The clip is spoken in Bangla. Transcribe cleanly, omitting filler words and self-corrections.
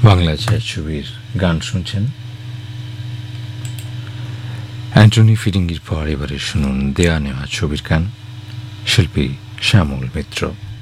বাংলা ছায়াছবির গান শুনছেন। অ্যান্টনি ফিরিঙ্গির পর এবারে শুনুন দেয়া নেওয়া ছবির গান, শিল্পী শ্যামল মিত্র।